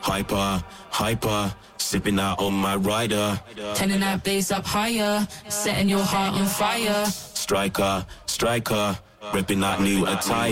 hyper, sipping out on my rider. Turning that bass up higher, setting your heart on fire. Striker, ripping that new attire.